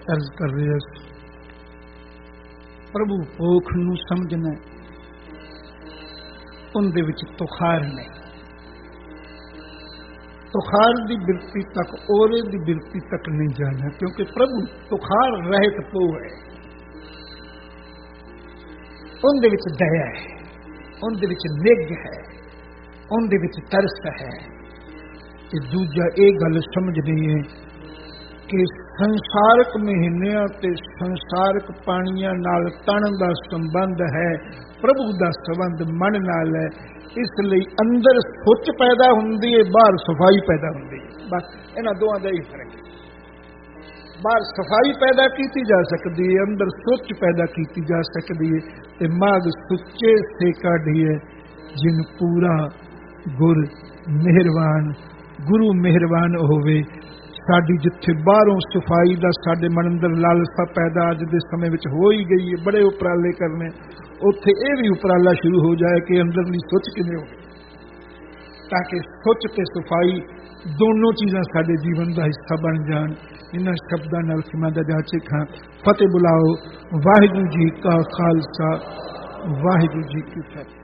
अर्ज कर रहे प्रभु पोख नूं समझना, उनदे विच तुखार नहीं, तुखार दी बिरती तक ओरे दी बिरती तक नहीं जाना, क्योंकि प्रभु तुखार रहित पो है। उनदे विच दया है, उनदे विच निग है, उनदे विच तरस है। ते दूजा ये गल समझनी है कि संसारक महीनियां ते संसारक पानियां नाल तन दा संबंध है, प्रभु दा संबंध मन नाल है। इसलिए अंदर सुच पैदा हुंदी है, बाहर सफाई पैदा हुंदी है। बस इन्हां दोवां दा ही फर्क है। बाहर सफाई पैदा की जा सकती है, अंदर सुच पैदा की जा सकती है। ते माग सुच्चे से काढ़ी है जिन पूरा गुर मेहरबान, गुरु मेहरबान होवे। साडी जिथे बाहरों सफाई का साडे मन अंदर लालसा पैदा अज दे समय विच हो ही गई है, बड़े उपराले करने, उत्थे ये भी उपराला शुरू हो जाए कि अंदरली सुच किवें होवे, ताकि सुच ते सफाई दोनों चीज़ां साडे जीवन का हिस्सा बन जान। इन्हां शब्दां नाल सिमा दा जाचक हां। फतेह बुलाओ। वाहिगुरू जी का खालसा, वाहिगुरू जी की फतेह।